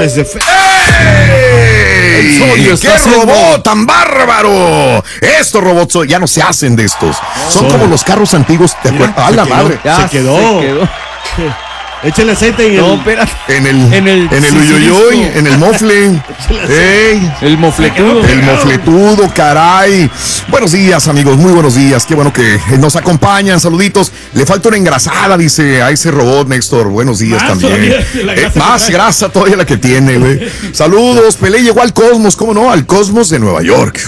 desde... ¡Ey! ¡Qué robot tan bárbaro! Estos robots ya no se hacen de estos. Son como los carros antiguos. ¿Te acuerdas? ¡A la madre! Se quedó. Échale aceite en el uyuyuy, en el mofle. ¡Ey! El mofletudo. El mofletudo, caray. Buenos días, amigos, muy buenos días. Qué bueno que nos acompañan. Saluditos. Le falta una engrasada, dice a ese robot, Néstor. Buenos días también. Más grasa todavía la que tiene, güey. Saludos. Pelé llegó al Cosmos, ¿cómo no? Al Cosmos de Nueva York.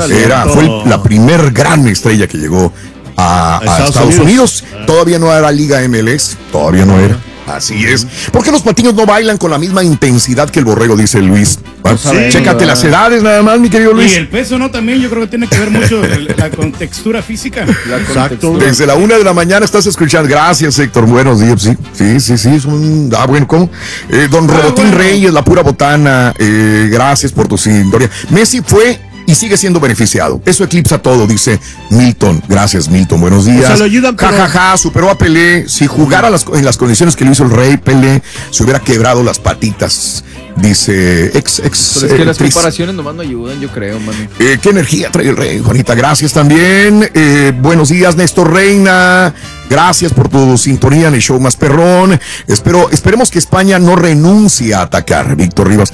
Fue la primer gran estrella que llegó a Estados Unidos. Todavía no era Liga MLS. Todavía no era. Así es. ¿Por qué los patiños no bailan con la misma intensidad que el borrego? Dice Luis. Chécate las edades nada más, mi querido Luis. Y el peso, ¿no? También yo creo que tiene que ver mucho la contextura física. Exacto. Desde la 1 de la mañana estás escuchando. Gracias, Héctor. Buenos días. Sí. Es bueno, ¿cómo? Don Robotín Reyes, la pura botana. Gracias por tu sintonía. Messi fue y sigue siendo beneficiado. Eso eclipsa todo, dice Milton. Gracias, Milton. Buenos días. O sea, lo ayudan, pero... superó a Pelé. Si jugara en las condiciones que lo hizo el Rey, Pelé se hubiera quebrado las patitas. Dice Pero es que las comparaciones nomás no ayudan, yo creo, mami. ¿Qué energía trae el Rey, Juanita? Gracias también. Buenos días, Néstor Reina. Gracias por tu sintonía en el show más perrón. Esperemos que España no renuncie a atacar, Víctor Rivas.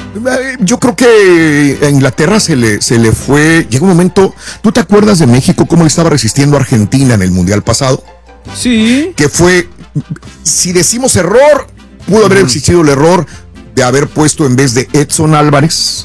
Yo creo que a Inglaterra se le fue. Llegó un momento. ¿Tú te acuerdas de México cómo le estaba resistiendo a Argentina en el Mundial pasado? Sí. Que fue, si decimos error, pudo haber existido el error de haber puesto en vez de Edson Álvarez,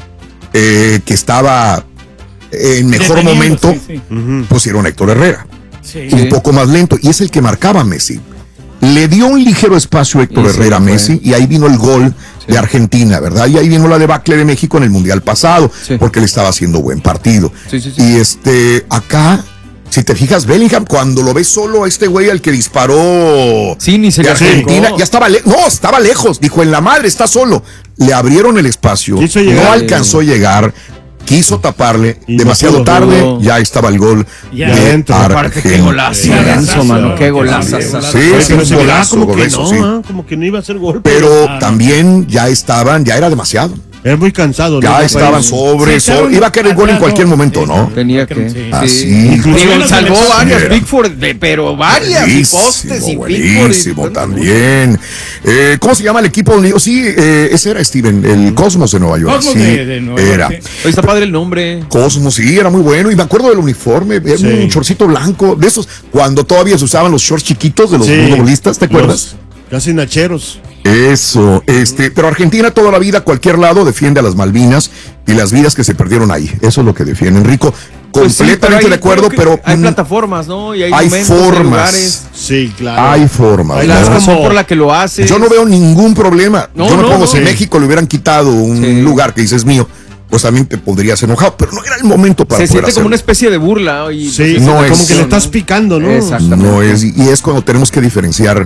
que estaba en mejor momento, pusieron a Héctor Herrera. Sí. Un poco más lento, y es el que marcaba a Messi. Le dio un ligero espacio a Héctor Herrera a Messi, y ahí vino el gol de Argentina, ¿verdad? Y ahí vino la debacle de México en el Mundial pasado, porque le estaba haciendo buen partido. Y acá, si te fijas, Bellingham, cuando lo ves solo a este güey al que disparó ni se de Argentina, ya estaba estaba lejos, dijo, en la madre, está solo. Le abrieron el espacio, no alcanzó a llegar. Quiso taparle, demasiado tarde, ya estaba el gol de Argentina. Qué golazo, mano, qué golazo. Sí, un golazo, como que no iba a ser gol. Pero también ya era demasiado. Era muy cansado. Ya estaban sobre. Iba a caer el gol en cualquier momento, ¿no? Tenía que. Así. Salvó varias, Pickford, pero varias. Y postes y buenísimo también. ¿Cómo se llama el equipo? Sí, ese era Steven, el Cosmos de Nueva York. Cosmos de Nueva York. Era. Hoy está padre el nombre. Cosmos, sí, era muy bueno. Y me acuerdo del uniforme. Era un shortcito blanco. De esos, cuando todavía se usaban los shorts chiquitos de los futbolistas, ¿te acuerdas? Casi nacheros. Eso, pero Argentina toda la vida, cualquier lado, defiende a las Malvinas y las vidas que se perdieron ahí. Eso es lo que defiende Enrico. Completamente de acuerdo, pero hay plataformas, ¿no? Y hay formas. Lugares. Sí, claro. Hay formas. Hay la razón por la que lo hace. Yo no veo ningún problema. Yo me pongo, si en México le hubieran quitado un lugar que dices mío, pues también te podrías enojado, pero no era el momento para se siente hacerlo. como una especie de burla. Sí, no es, como que le estás picando, ¿no? Exactamente. No es, y es cuando tenemos que diferenciar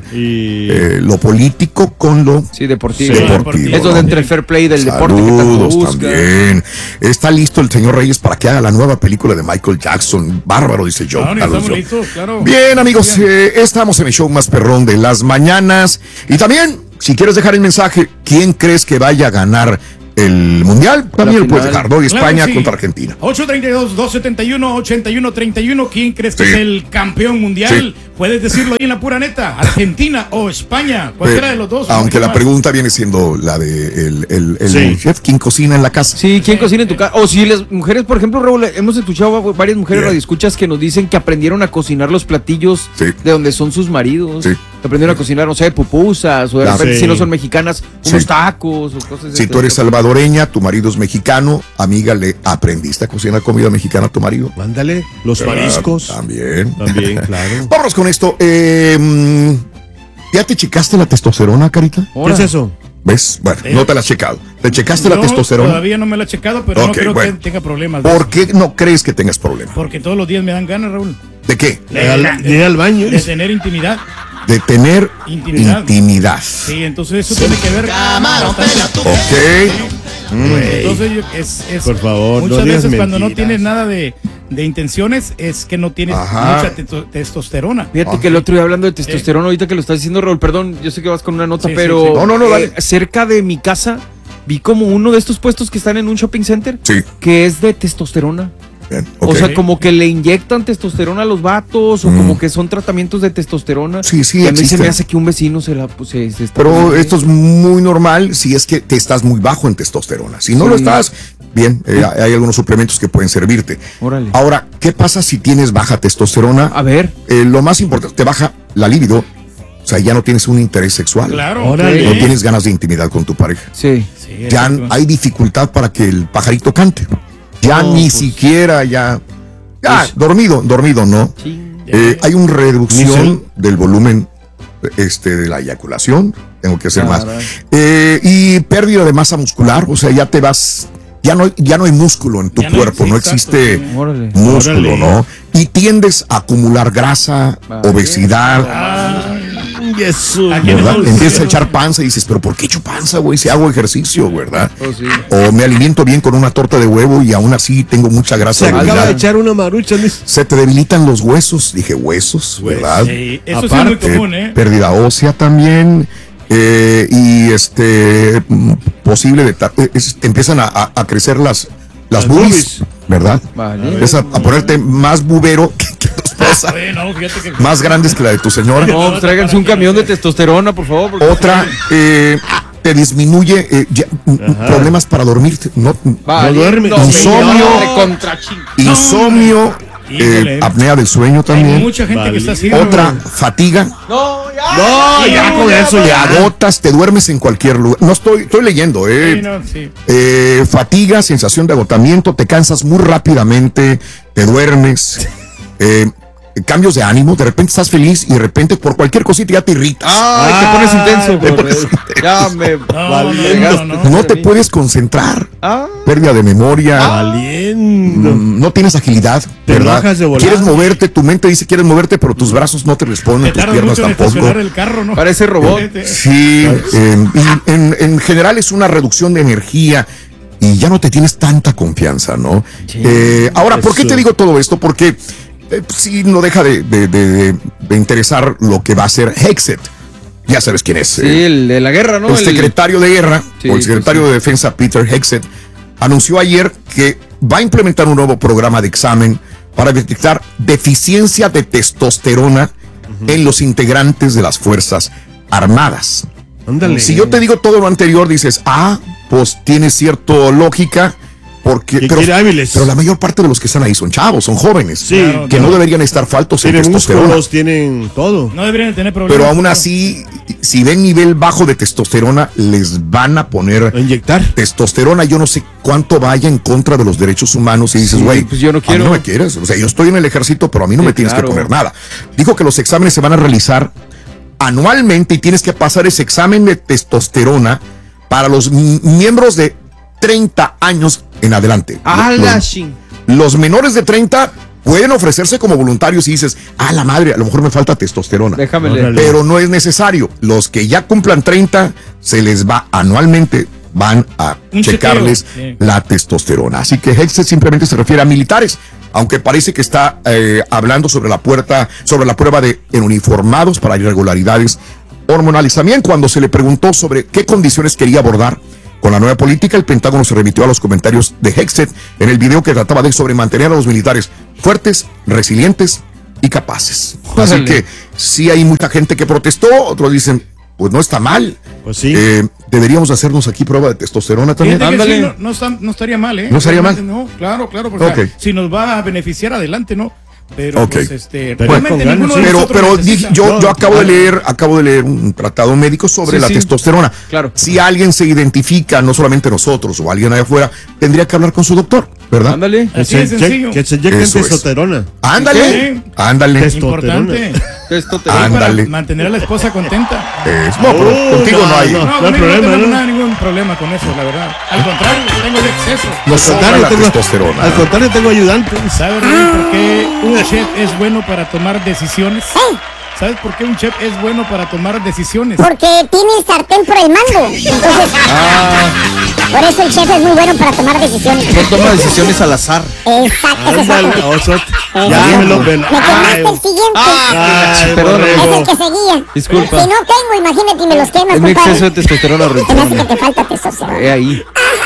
lo político con lo deportivo. Es donde entre el fair play del deporte que tanto busca. También. Está listo el señor Reyes para que haga la nueva película de Michael Jackson. Bárbaro, dice Joe. Estamos listos, claro. Bien, amigos, estamos en el show más perrón de las mañanas. Y también, si quieres dejar el mensaje, ¿quién crees que vaya a ganar el Mundial? También lo puedes dejar, ¿no? España contra Argentina. 832-271-8131. ¿Quién crees que es el campeón mundial? Puedes decirlo ahí en la pura neta. Argentina o España, cualquiera de los dos. Aunque la pregunta viene siendo la de el chef, ¿quién cocina en la casa? Sí, ¿quién cocina en tu casa? O si las mujeres, por ejemplo, Raúl, hemos escuchado varias mujeres radioescuchas que nos dicen que aprendieron a cocinar los platillos de donde son sus maridos. Sí. Aprendieron a cocinar, no sé, pupusas, o de repente, si no son mexicanas, unos tacos o cosas así. Si tú eres salvadoreña, tu marido es mexicano, amiga, ¿le aprendiste a cocinar comida mexicana a tu marido? Mándale, los mariscos. También, claro. Vámonos con esto. ¿Ya te checaste la testosterona, Carita? ¿Qué es eso? ¿Ves? Bueno, no te la has checado. ¿Te checaste la testosterona? Todavía no me la he checado, pero no creo que tenga problemas. ¿Por qué no crees que tengas problemas? Porque todos los días me dan ganas, Raúl. ¿De qué? De ir al baño. De tener intimidad. De tener intimidad. Sí, entonces eso tiene que ver. Ok. Entonces, por favor, muchas veces mentiras. cuando no tienes nada de intenciones, es que no tienes mucha testosterona. Fíjate que el otro día hablando de testosterona, ahorita que lo estás diciendo, Raúl, perdón, yo sé que vas con una nota, Sí, pero sí, sí. No, dale. cerca de mi casa vi como uno de estos puestos que están en un shopping center, Sí. que es de testosterona. Bien, O ok. sea, como que le inyectan testosterona a los vatos, o como que son tratamientos de testosterona. Sí, sí, Y a mí se existen. me hace que un vecino se la se está Pero poniendo. esto es muy normal si es que te estás muy bajo en testosterona. Si no Sí. lo estás, bien, hay algunos suplementos que pueden servirte. Órale. Ahora, ¿qué pasa si tienes baja testosterona? A ver. Lo más importante, te baja la libido, o sea, ya no tienes un interés sexual. Claro. Órale. No tienes ganas de intimidad con tu pareja. Sí. Sí, Ya exacto. hay dificultad para que el pajarito cante. Ya No, ni pues. siquiera, ya, dormido, ¿no? Ching. Hay una reducción del volumen de la eyaculación, tengo que hacer más. Y pérdida de masa muscular, o sea, ya te vas, ya no hay músculo en tu Ya no, cuerpo, sí, no exacto, existe sí. Órale. músculo, Órale. ¿no? Y tiendes a acumular grasa, Vale. obesidad, Jesús. Aquí en ¿verdad? el- Empiezas a echar panza y dices, pero ¿por qué echo panza, güey? Si hago ejercicio, ¿verdad? Oh, sí. O me alimento bien con una torta de huevo y aún así tengo mucha grasa. Se acaba de debilidad. echar una marucha, Luis. Se te debilitan los huesos, dije huesos, ¿verdad? Sí, eso sí Aparte, es muy común, Pérdida ósea también. Y posible empiezan a crecer las Las boobies, boobies. ¿verdad? Vale. Empiezas a ponerte más bubero que tu esposa, Sí, no, fíjate que más grandes que la de tu señora. No, pues tráiganse un camión de testosterona, por favor. porque- Otra, te disminuye problemas para dormirte. Vale. No duerme. Insomnio. Insomnio, Híjole. apnea del sueño hay también. mucha gente que está así. Otra, ¿no? fatiga. No, ya. No, ya con eso Te ya. agotas, te duermes en cualquier lugar. No estoy leyendo, Sí, no, sí. fatiga, sensación de agotamiento, te cansas muy rápidamente, te duermes, cambios de ánimo, de repente estás feliz y de repente por cualquier cosita ya te irritas. Ay, te pones intenso. te por- pones Ya me. no te puedes concentrar, Ah, pérdida de memoria, Valiendo. no tienes agilidad, Te ¿verdad? enojas de volada. Quieres moverte, tu mente dice quieres moverte, pero tus brazos no te responden, Te tus tarda piernas mucho en tampoco. estacionar el carro, ¿no? Parece robot. Sí, y en general es una reducción de energía y ya no te tienes tanta confianza, ¿no? Ahora, ¿por qué Eso. te digo todo esto? Porque sí no deja de interesar lo que va a hacer Hexet. Ya sabes quién es. Sí, el de la guerra, ¿no? El secretario de guerra, Sí, o el secretario pues sí. de defensa, Peter Hexet, anunció ayer que va a implementar un nuevo programa de examen para detectar deficiencia de testosterona en los integrantes de las Fuerzas Armadas. Ándale. Si yo te digo todo lo anterior, dices, pues tiene cierta lógica, porque Que quiere hábiles. pero la mayor parte de los que están ahí son chavos, son jóvenes, Sí, que claro. no deberían estar faltos en Tienen testosterona. músculos, tienen todo. No deberían tener problemas. Pero aún así, si ven nivel bajo de testosterona, les van a poner A inyectar. testosterona. Yo no sé cuánto vaya en contra de los derechos humanos y dices, Sí, güey, pues yo no a quiero. mí no me quieres. O sea, yo estoy en el ejército, pero a mí no Sí, me tienes claro. que poner nada. Dijo que los exámenes se van a realizar anualmente y tienes que pasar ese examen de testosterona para los miembros de 30 años en adelante. Ah, Los- la ching. los menores de 30 pueden ofrecerse como voluntarios y dices, la madre, a lo mejor me falta testosterona. Déjame Órale. leer. Pero no es necesario. Los que ya cumplan 30, se les va anualmente, van a Un checarles chequeo, sí. la testosterona. Así que Hexet simplemente se refiere a militares, aunque parece que está hablando sobre la prueba en uniformados para irregularidades hormonales. También cuando se le preguntó sobre qué condiciones quería abordar con la nueva política, el Pentágono se remitió a los comentarios de Hexet en el video que trataba de sobre mantener a los militares fuertes, resilientes y capaces. Así Órale. que sí hay mucha gente que protestó, otros dicen, pues no está mal. Pues sí. Deberíamos hacernos aquí prueba de testosterona también. Fíjate que Ándale. sí, no estaría mal, ¿eh? ¿No estaría mal? No, claro, porque Ok. si nos va a beneficiar adelante, ¿no? Pero Ok. pues Pero realmente con ganas, ninguno de sí. nosotros Pero necesita. yo acabo de leer un tratado médico sobre Sí, la sí. testosterona. Claro. Si alguien se identifica, no solamente nosotros o alguien allá afuera, tendría que hablar con su doctor, ¿verdad? Ándale. Que Así se de sencillo. que se inyecten Eso es. testosterona. Ándale, Sí. ándale. Importante. Testosterona. Ándale. Para mantener a la esposa contenta. No, pero contigo no hay. no. No, hay conmigo problema, no tengo ¿no? ningún problema con eso, la verdad. Al contrario, tengo de exceso. No sobra la testosterona. Al contrario, tengo ayudantes. ¿Sabes, Rey, por qué un chef es bueno para tomar decisiones? ¿Sabes por qué un chef es bueno para tomar decisiones? Porque tiene el sartén por el mango. Entonces, Por eso el chef es muy bueno para tomar decisiones. No toma decisiones al azar. Exacto, eso es otro. Ya dímelo, Me quemaste el siguiente. Perdón, Es el que seguía. Disculpa. Si no tengo, imagínate, y me los quemas, Es mi compadre. exceso de testosterona, Rin. Se me hace que te falta testosterona. Ahí.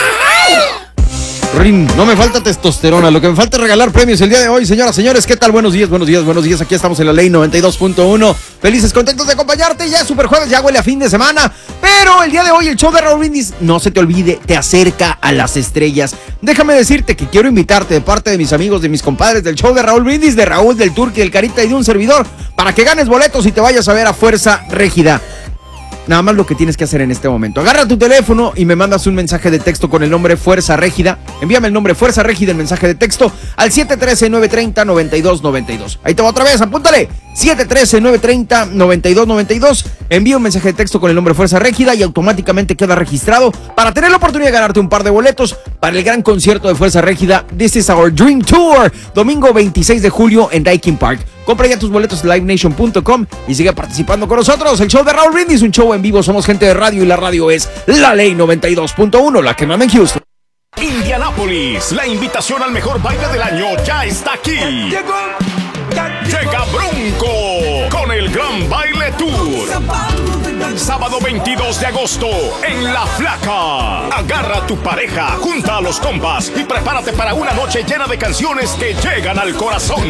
Rin, no me falta testosterona, lo que me falta es regalar premios el día de hoy, señoras, señores, ¿qué tal? Buenos días, buenos días, buenos días, aquí estamos en la Ley 92.1, felices, contentos de acompañarte, ya es super jueves, ya huele a fin de semana, pero el día de hoy el show de Raúl Brindis, no se te olvide, te acerca a las estrellas. Déjame decirte que quiero invitarte de parte de mis amigos, de mis compadres del show de Raúl Brindis, de Raúl, del Turqui, del Carita y de un servidor, para que ganes boletos y te vayas a ver a Fuerza Régida. Nada más lo que tienes que hacer en este momento. Agarra tu teléfono y me mandas un mensaje de texto con el nombre Fuerza Régida. Envíame el nombre Fuerza Régida, el mensaje de texto, al 713-930-9292. Ahí te va otra vez, apúntale. 713-930-9292. Envía un mensaje de texto con el nombre Fuerza Régida y automáticamente queda registrado para tener la oportunidad de ganarte un par de boletos para el gran concierto de Fuerza Régida. This is our Dream Tour. Domingo 26 de julio en Daikin Park. Compra ya tus boletos en livenation.com y sigue participando con nosotros. El show de Raúl Brindis, un show en vivo. Somos gente de radio y la radio es la Ley 92.1, la que manda en Houston. Indianápolis, la invitación al mejor baile del año ya está aquí. Llega Bronco con el Gran Baile Tour. Sábado 22 de agosto en La Flaca. Agarra a tu pareja, junta a los compas y prepárate para una noche llena de canciones que llegan al corazón.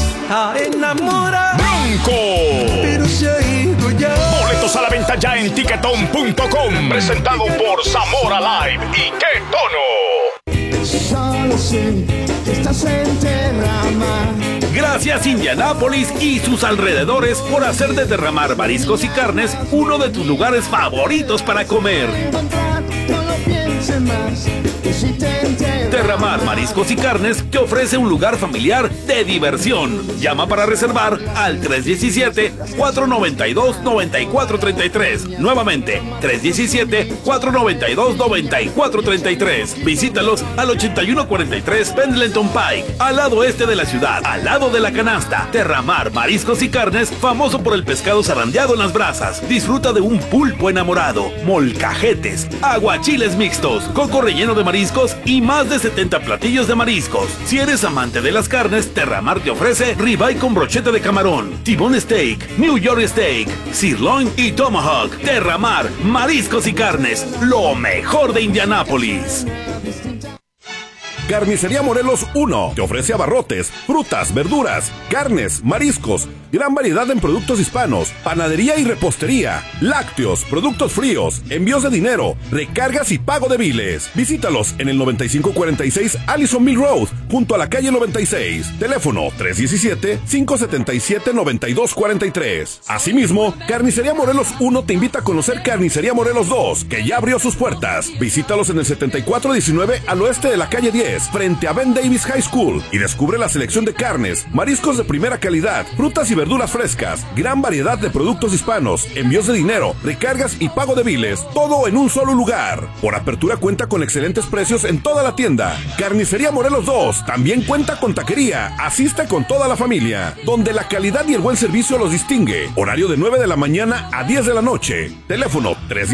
Bronco. Boletos a la venta ya en Ticketon.com. Presentado por Zamora Live. ¿Y qué tono? Solo sé que estás en Derramar. Gracias Indianápolis y sus alrededores por hacer de Derramar Mariscos y Carnes uno de tus lugares favoritos para comer. Derramar Mariscos y Carnes te ofrece un lugar familiar de diversión. Llama para reservar al 317-492-9433. Nuevamente, 317-492-9433. Visítalos al 8143 Pendleton Pike, al lado este de la ciudad, al lado de la canasta. Derramar Mariscos y Carnes, famoso por el pescado zarandeado en las brasas. Disfruta de un pulpo enamorado, molcajetes, aguachiles mixtos, coco relleno de mariscos y más de 70 platillos de mariscos. Si eres amante de las carnes, Derramar te ofrece ribeye con brocheta de camarón, T-bone steak, New York steak, sirloin y tomahawk. Derramar Mariscos y Carnes, lo mejor de Indianápolis. Carnicería Morelos 1 te ofrece abarrotes, frutas, verduras, carnes, mariscos, gran variedad en productos hispanos, panadería y repostería, lácteos, productos fríos, envíos de dinero, recargas y pago de biles. Visítalos en el 9546 Allison Mill Road, junto a la calle 96. Teléfono 317-577-9243. Asimismo, Carnicería Morelos 1 te invita a conocer Carnicería Morelos 2, que ya abrió sus puertas. Visítalos en el 7419 al oeste de la calle 10, frente a Ben Davis High School, y descubre la selección de carnes, mariscos de primera calidad, frutas y verduras frescas, gran variedad de productos hispanos, envíos de dinero, recargas y pago de biles, todo en un solo lugar. Por apertura cuenta con excelentes precios en toda la tienda. Carnicería Morelos 2 también cuenta con taquería. Asiste con toda la familia, donde la calidad y el buen servicio los distingue. Horario de 9 de la mañana a 10 de la noche. Teléfono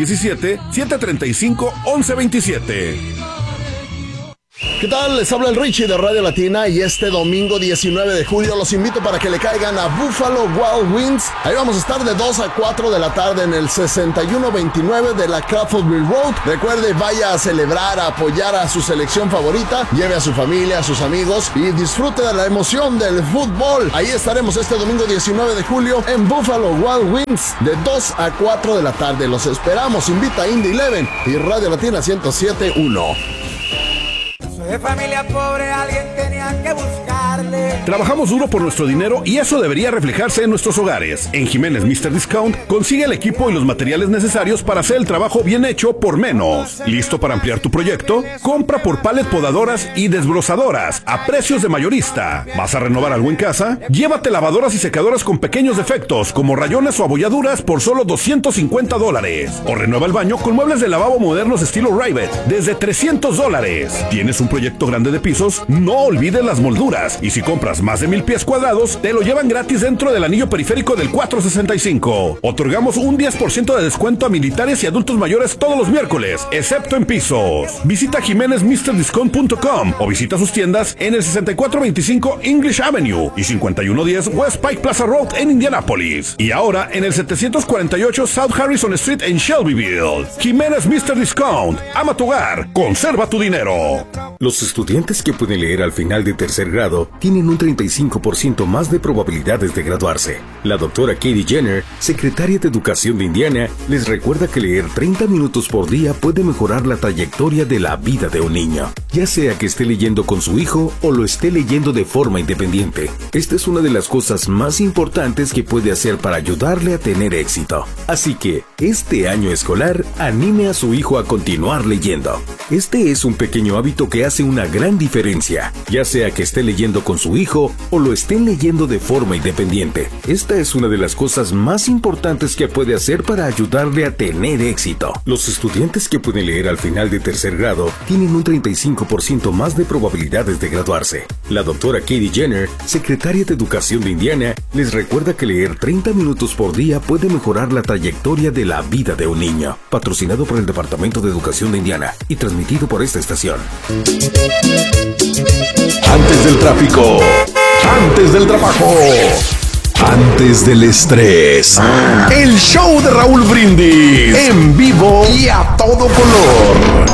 317-735-1127. ¿Qué tal? Les habla el Richie de Radio Latina y este domingo 19 de julio los invito para que le caigan a Buffalo Wild Wings. Ahí vamos a estar de 2 a 4 de la tarde en el 6129 de la Crawfordville Road. Recuerde, vaya a celebrar, a apoyar a su selección favorita, lleve a su familia, a sus amigos y disfrute de la emoción del fútbol. Ahí estaremos este domingo 19 de julio en Buffalo Wild Wings de 2 a 4 de la tarde. Los esperamos. Invita a Indy 11 y Radio Latina 107.1. De familia pobre, alguien tenía que buscarle. Trabajamos duro por nuestro dinero y eso debería reflejarse en nuestros hogares. En Jiménez Mr. Discount consigue el equipo y los materiales necesarios para hacer el trabajo bien hecho por menos. ¿Listo para ampliar tu proyecto? Compra por pallet podadoras y desbrozadoras a precios de mayorista. ¿Vas a renovar algo en casa? Llévate lavadoras y secadoras con pequeños defectos como rayones o abolladuras por solo $250. O renueva el baño con muebles de lavabo modernos estilo Rivet desde $300. ¿Tienes un proyecto grande de pisos, no olvides las molduras. Y si compras más de 1000 pies cuadrados, te lo llevan gratis dentro del anillo periférico del 465. Otorgamos un 10% de descuento a militares y adultos mayores todos los miércoles, excepto en pisos. Visita JiménezMrDiscount.com o visita sus tiendas en el 6425 English Avenue y 5110 West Pike Plaza Road en Indianápolis. Y ahora en el 748 South Harrison Street en Shelbyville. Jiménez Mr. Discount. Ama tu hogar. Conserva tu dinero. Los estudiantes que pueden leer al final de tercer grado tienen un 35% más de probabilidades de graduarse. La doctora Katie Jenner, secretaria de Educación de Indiana, les recuerda que leer 30 minutos por día puede mejorar la trayectoria de la vida de un niño, ya sea que esté leyendo con su hijo o lo esté leyendo de forma independiente. Esta es una de las cosas más importantes que puede hacer para ayudarle a tener éxito. Así que, este año escolar, anime a su hijo a continuar leyendo. Este es un pequeño hábito que hace una gran diferencia, ya sea que esté leyendo con su hijo o lo estén leyendo de forma independiente. Esta es una de las cosas más importantes que puede hacer para ayudarle a tener éxito. Los estudiantes que pueden leer al final de tercer grado tienen un 35% más de probabilidades de graduarse. La doctora Katie Jenner, secretaria de Educación de Indiana, les recuerda que leer 30 minutos por día puede mejorar la trayectoria de la vida de un niño. Patrocinado por el Departamento de Educación de Indiana y transmitido por esta estación. Antes del tráfico, antes del trabajo, antes del estrés. El show de Raúl Brindis en vivo y a todo color.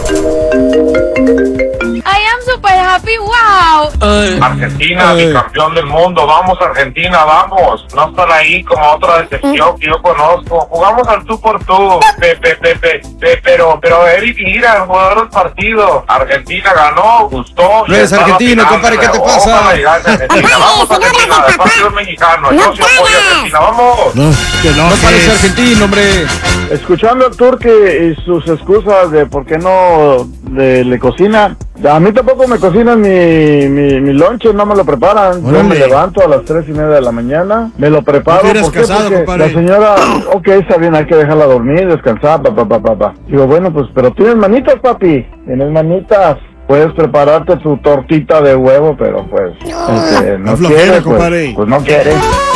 I am super happy, wow. Argentina, bicampeón del mundo, vamos Argentina, vamos. No están ahí como otra decepción que yo conozco. Jugamos al tú por tú, pero Eric Lira, el jugador del partido. Argentina ganó, gustó. No eres argentino, compadre, ¿qué te pasa? Vamos Argentina, el partido mexicano. Yo sí apoyo a Argentina, vamos. No parece argentino, hombre. Escuchando al Turque y sus excusas de por qué no le cocina. A mí tampoco me cocinan mi lonche, no me lo preparan. Yo me levanto a las 3:30 de la mañana, me lo preparo. ¿Por qué? Porque la señora, ok, está bien, hay que dejarla dormir, descansar, Digo, bueno, pues, pero tienes manitas, papi, tienes manitas. Puedes prepararte tu tortita de huevo, pero pues, no quiere, pues no quiere.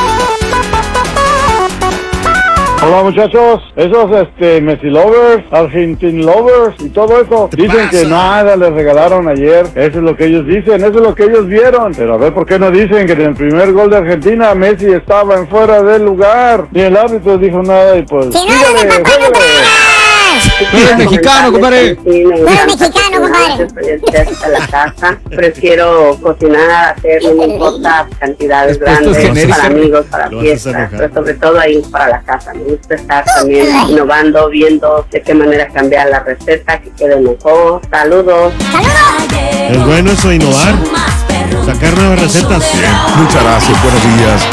Hola muchachos, esos Messi lovers, Argentin lovers y todo eso, dicen que nada les regalaron ayer, eso es lo que ellos dicen, eso es lo que ellos vieron, pero a ver por qué no dicen que en el primer gol de Argentina Messi estaba en fuera del lugar, ni el árbitro dijo nada y pues, síguele. Tú eres mexicano, compadre. Tú eres mexicano, compadre. A la casa. Prefiero cocinar, hacer, no me importa cantidades grandes, para amigos, para fiestas, pero sobre todo ahí para la casa. Me gusta estar también innovando, viendo de qué manera cambiar la receta, que quede mejor. Saludos. Es bueno eso, innovar. Sacar nuevas recetas. Muchas gracias, buenos días.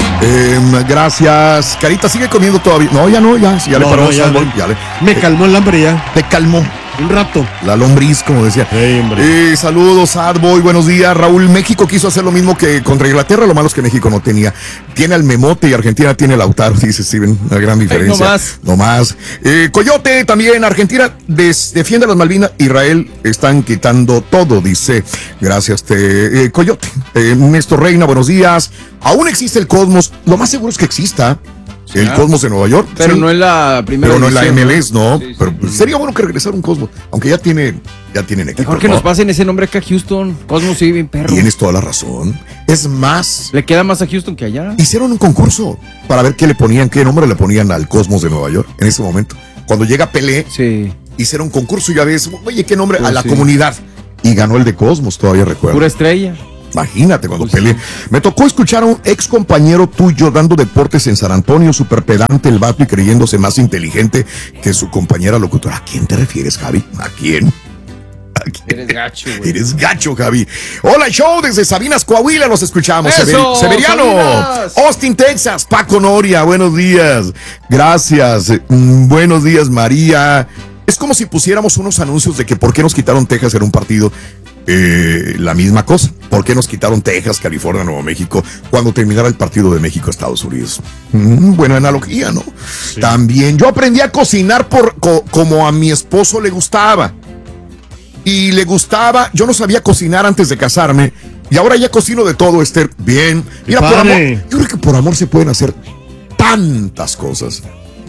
Gracias. Carita, ¿sigue comiendo todavía? No, ya le paró. No, ya me calmó el hambre ya. Te calmó. Un rato. La lombriz, como decía. Saludos, Adboy, buenos días. Raúl, México quiso hacer lo mismo que contra Inglaterra, lo malo es que México no tenía. Tiene al Memote y Argentina tiene el Lautaro, dice Steven, una gran diferencia. No más. Coyote, también, Argentina defiende a las Malvinas, Israel están quitando todo, dice. Gracias, Coyote. Néstor Reina, buenos días. Aún existe el Cosmos, lo más seguro es que exista. El Cosmos de Nueva York. Pero no en la primera Pero no en la edición, MLS, ¿no? Sí, pero sería bueno que regresara un Cosmos, aunque ya tienen equipo. Mejor que nos pasen ese nombre acá a Houston. Cosmos sigue bien perro. Tienes toda la razón. Es más, le queda más a Houston que allá. Hicieron un concurso para ver qué nombre le ponían al Cosmos de Nueva York en ese momento. Cuando llega Pelé, hicieron un concurso y ya ves, oye, ¿qué nombre? A la comunidad. Y ganó el de Cosmos, todavía recuerdo. Pura estrella. Imagínate cuando peleé. Me tocó escuchar a un ex compañero tuyo dando deportes en San Antonio, súper pedante el vato y creyéndose más inteligente que su compañera locutora. ¿A quién te refieres, Javi? ¿A quién? Eres gacho, güey. Eres gacho, Javi. Hola, show desde Sabinas, Coahuila, los escuchamos. Severiano, Sabinas. Austin, Texas, Paco Noria, buenos días. Gracias. Buenos días, María. Es como si pusiéramos unos anuncios de que por qué nos quitaron Texas en un partido. La misma cosa. ¿Por qué nos quitaron Texas, California, Nuevo México cuando terminara el partido de México-Estados Unidos? Buena analogía, ¿no? Sí. También yo aprendí a cocinar como a mi esposo le gustaba. y le gustaba, yo no sabía cocinar antes de casarme, y ahora ya cocino de todo, Esther, bien. Mira, por amor, yo creo que por amor se pueden hacer tantas cosas,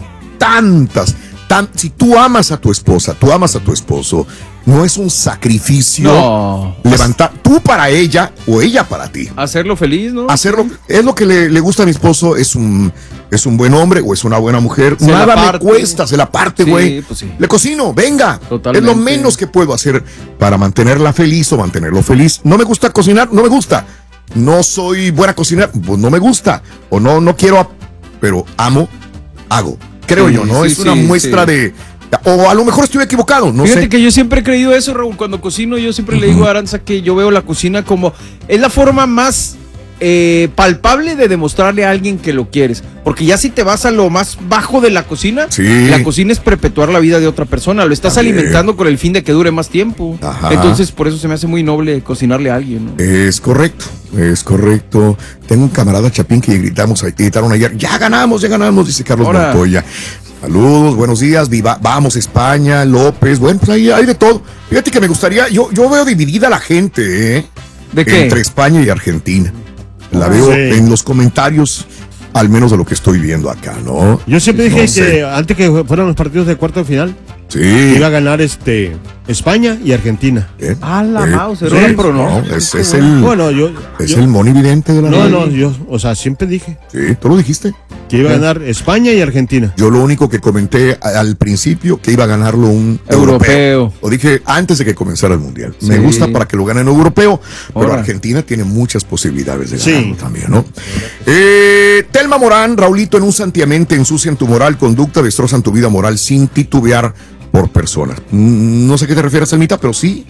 si tú amas a tu esposa, tú amas a tu esposo, no es un sacrificio levantar tú para ella o ella para ti. Hacerlo feliz, ¿no? Hacerlo, es lo que le gusta a mi esposo, es un buen hombre o es una buena mujer. Nada me cuesta, se la parte, güey. Pues sí. Le cocino, venga. Totalmente. Es lo menos que puedo hacer para mantenerla feliz o mantenerlo feliz. No me gusta cocinar, no me gusta. No soy buena cocinera, pues no me gusta. O no quiero, pero amo, hago. Creo yo, ¿no? Es una muestra de... O a lo mejor estoy equivocado, no sé. Fíjate que yo siempre he creído eso, Raúl. Cuando cocino, yo siempre le digo a Aranza que yo veo la cocina como... Es la forma más palpable de demostrarle a alguien que lo quieres. Porque ya si te vas a lo más bajo de la cocina, la cocina es perpetuar la vida de otra persona. Lo estás alimentando con el fin de que dure más tiempo. Ajá. Entonces, por eso se me hace muy noble cocinarle a alguien, ¿no? Es correcto. Tengo un camarada Chapín que gritaron ayer, ya ganamos, dice Carlos Montoya. Saludos, buenos días, vamos España, López, bueno, pues ahí hay de todo. Fíjate que me gustaría, yo veo dividida la gente, ¿De qué? Entre España y Argentina. La veo en los comentarios, al menos de lo que estoy viendo acá, ¿no? Yo siempre dije que antes que fueran los partidos de cuarto de final, iba a ganar España y Argentina. A la mouse, era el pronóstico. Es el monividente de la No, siempre dije. Sí, ¿tú lo dijiste? Que iba a ganar España y Argentina. Yo lo único que comenté al principio, que iba a ganarlo un europeo. Lo dije antes de que comenzara el Mundial. Sí. Me gusta para que lo gane en europeo, pero Argentina tiene muchas posibilidades de ganarlo también, ¿no? Telma Morán, Raulito, en un santiamente ensucian tu moral, conducta, destrozan tu vida moral sin titubear por personas. No sé a qué te refieres, Telmita, pero sí.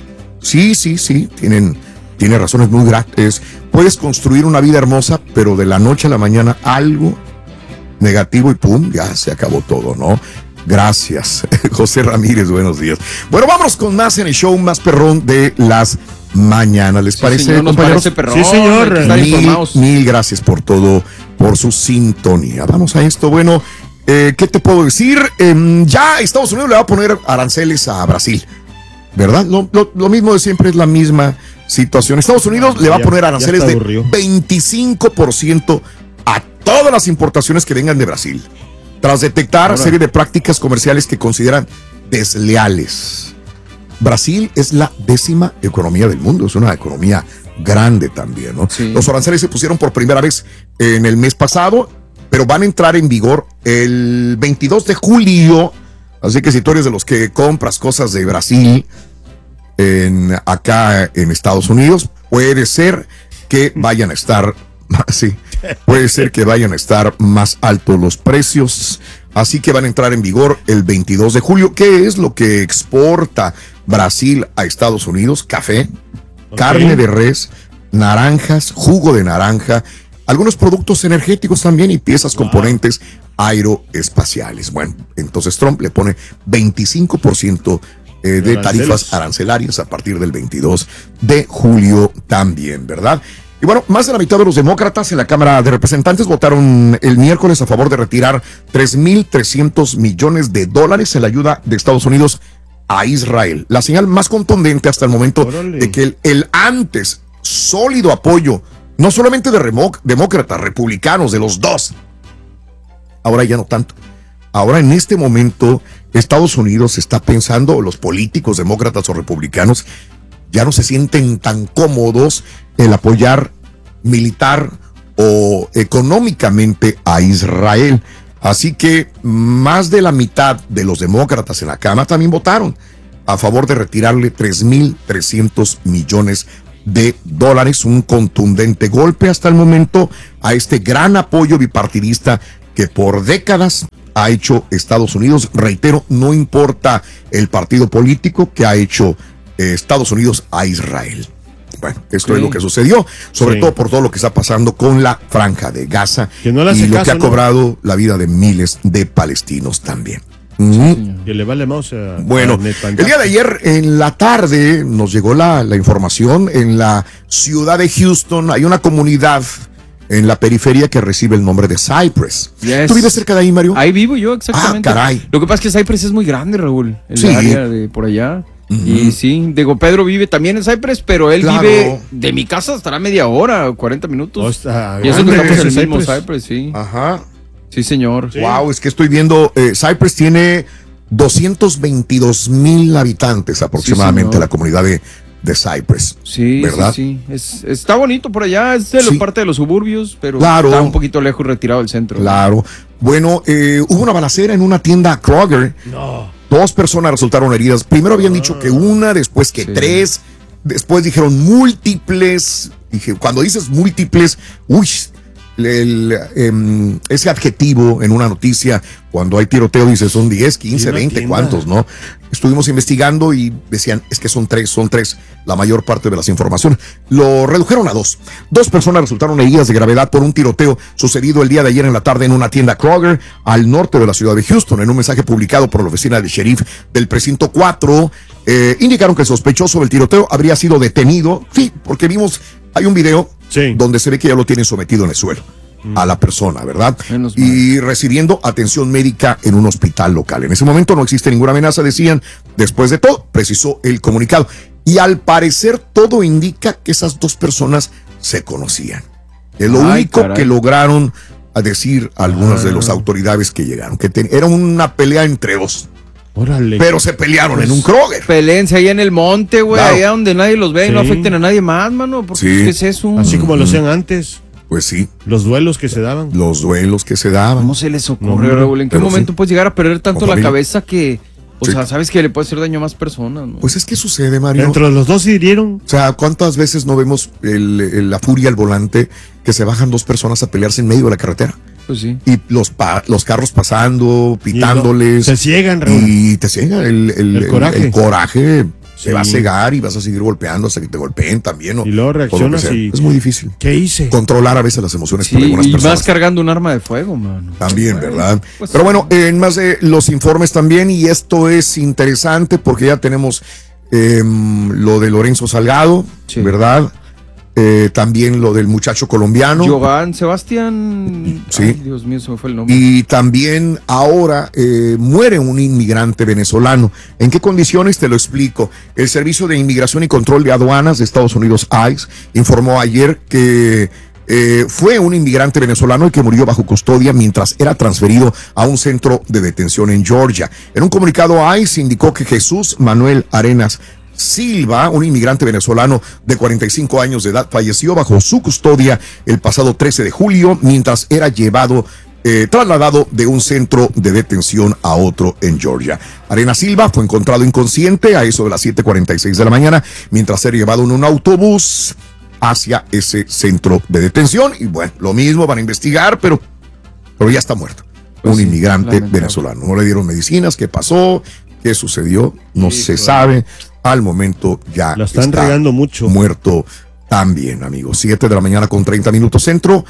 Tiene razones muy grandes. Puedes construir una vida hermosa, pero de la noche a la mañana algo negativo y pum, ya se acabó todo, ¿no? Gracias, José Ramírez, buenos días. Bueno, vámonos con más en el show más perrón de las mañanas. ¿Les parece, señor, compañeros? Nos parece perrón. Sí, señor. Mil gracias por todo, por su sintonía. Vamos a esto. Bueno, ¿qué te puedo decir? Ya Estados Unidos le va a poner aranceles a Brasil, ¿verdad? Lo mismo de siempre, es la misma situación. Estados Unidos le va a poner aranceles de 25% a todas las importaciones que vengan de Brasil, tras detectar serie de prácticas comerciales que consideran desleales. Brasil es la 10ª economía del mundo, es una economía grande también, ¿no? Sí. Los aranceles se pusieron por primera vez en el mes pasado, pero van a entrar en vigor el 22 de julio, así que si tú eres de los que compras cosas de Brasil acá en Estados Unidos, puede ser que vayan a estar más altos los precios, así que van a entrar en vigor el 22 de julio. ¿Qué es lo que exporta Brasil a Estados Unidos? Café, carne de res, naranjas, jugo de naranja, algunos productos energéticos también y piezas componentes aeroespaciales. Bueno, entonces Trump le pone 25% de tarifas arancelarias a partir del 22 de julio también, ¿verdad? Y bueno, más de la mitad de los demócratas en la Cámara de Representantes votaron el miércoles a favor de retirar $3,300 millones en la ayuda de Estados Unidos a Israel. La señal más contundente hasta el momento de que el antes sólido apoyo, no solamente de demócratas, republicanos, de los dos, ahora ya no tanto. Ahora en este momento Estados Unidos está pensando, los políticos demócratas o republicanos ya no se sienten tan cómodos el apoyar militar o económicamente a Israel. Así que más de la mitad de los demócratas en la Cámara también votaron a favor de retirarle $3,300 millones, un contundente golpe hasta el momento a este gran apoyo bipartidista que por décadas ha hecho Estados Unidos. Reitero, no importa el partido político que ha hecho Estados Unidos a Israel. Bueno, esto es lo que sucedió, sobre todo por todo lo que está pasando con la Franja de Gaza y lo que ha cobrado la vida de miles de palestinos también. Que le vale más bueno, el día de ayer en la tarde nos llegó la información. En la ciudad de Houston hay una comunidad en la periferia que recibe el nombre de Cypress. ¿Tú vives cerca de ahí, Mario? Ahí vivo yo, exactamente. Ah, caray. Lo que pasa es que Cypress es muy grande, Raúl. El área de por allá. Y sí, digo, Pedro vive también en Cypress, pero él vive de mi casa estará media hora, 40 minutos. Y eso que estamos en el mismo Cypress, sí. Ajá. Sí, señor. Sí. Wow, es que estoy viendo, Cypress tiene 222,000 habitantes aproximadamente, la comunidad de Cypress. Sí, ¿verdad? Sí. Está bonito por allá, es de parte de los suburbios, pero está un poquito lejos, retirado del centro. Claro. Bueno, hubo una balacera en una tienda Kroger. No. 2 personas resultaron heridas. Primero habían dicho que una, después que 3, después dijeron múltiples. Dije, cuando dices múltiples, ese adjetivo en una noticia, cuando hay tiroteo, dice son 10, 15, 20, ¿cuántos, no? Estuvimos investigando y decían, es que son 3, la mayor parte de las informaciones. Lo redujeron a 2. 2 personas resultaron heridas de gravedad por un tiroteo sucedido el día de ayer en la tarde en una tienda Kroger al norte de la ciudad de Houston. En un mensaje publicado por la oficina del sheriff del precinto 4, indicaron que el sospechoso del tiroteo habría sido detenido. Sí, porque hay un video donde se ve que ya lo tienen sometido en el suelo a la persona, ¿verdad? Y recibiendo atención médica en un hospital local. En ese momento no existe ninguna amenaza, decían. Después de todo, precisó el comunicado. Y al parecer todo indica que esas 2 personas se conocían. Es lo único que lograron decir algunas de las autoridades que llegaron, que era una pelea entre 2. Órale. Pero se pelearon en un Kroger. Peleense ahí en el monte, güey, allá donde nadie los ve y no afecten a nadie más, mano. Porque ¿qué es eso? Así como lo hacían antes. Pues sí. Los duelos que se daban. ¿Cómo se les ocurre, Raúl? ¿En qué momento puedes llegar a perder tanto la cabeza que, o sea, sabes que le puede hacer daño a más personas, ¿no? Pues es que sucede, Mario. Entre los 2 se hirieron. O sea, ¿cuántas veces no vemos la furia al volante que se bajan 2 personas a pelearse en medio de la carretera? Pues sí. Y los carros pasando, pitándoles. Se ciegan, Raúl. Y te ciega el coraje. El coraje te va a cegar y vas a seguir golpeando hasta que te golpeen también, ¿no? Y luego reaccionas y... Es muy difícil. ¿Qué hice? Controlar a veces las emociones por algunas personas. Y vas cargando un arma de fuego, mano. También, ¿verdad? Pues, pero bueno, en más de los informes también, y esto es interesante porque ya tenemos lo de Lorenzo Salgado, ¿verdad? También lo del muchacho colombiano. Joan Sebastián. Sí. Ay, Dios mío, se me fue el nombre. Y también ahora muere un inmigrante venezolano. ¿En qué condiciones? Te lo explico. El Servicio de Inmigración y Control de Aduanas de Estados Unidos, ICE, informó ayer que fue un inmigrante venezolano el que murió bajo custodia mientras era transferido a un centro de detención en Georgia. En un comunicado, ICE indicó que Jesús Manuel Arenas Silva, un inmigrante venezolano de 45 años de edad, falleció bajo su custodia el pasado 13 de julio mientras era trasladado de un centro de detención a otro en Georgia. Arenas Silva fue encontrado inconsciente a eso de las 7:46 de la mañana mientras era llevado en un autobús hacia ese centro de detención. Y bueno, lo mismo, van a investigar, pero ya está muerto. Un inmigrante venezolano. No le dieron medicinas. ¿Qué pasó? ¿Qué sucedió? No se sabe. Al momento ya la están regando mucho. Muerto también, amigos. 7 de la mañana con 30 minutos centro,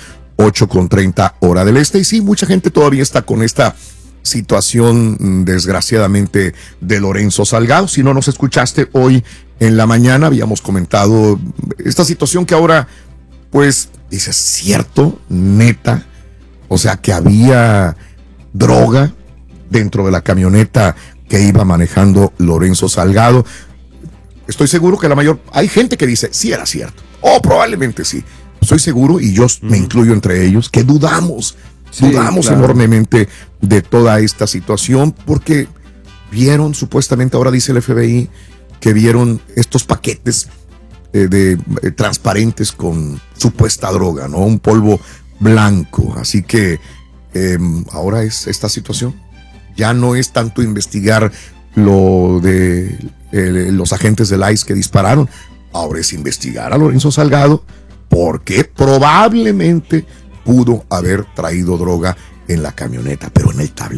8:30 hora del este. Y sí, mucha gente todavía está con esta situación, desgraciadamente, de Lorenzo Salgado. Si no nos escuchaste hoy en la mañana, habíamos comentado esta situación que ahora, pues, dices, cierto, neta. O sea, que había droga dentro de la camioneta que iba manejando Lorenzo Salgado. Estoy seguro que hay gente que dice, sí era cierto, o probablemente sí. Estoy seguro, y yo me incluyo entre ellos, que dudamos enormemente de toda esta situación, porque vieron, supuestamente, ahora dice el FBI, que vieron estos paquetes transparentes con supuesta droga, ¿no? Un polvo blanco. Así que ahora es esta situación. Ya no es tanto investigar lo de los agentes del ICE que dispararon. Ahora es investigar a Lorenzo Salgado porque probablemente pudo haber traído droga en la camioneta, pero en el tablero.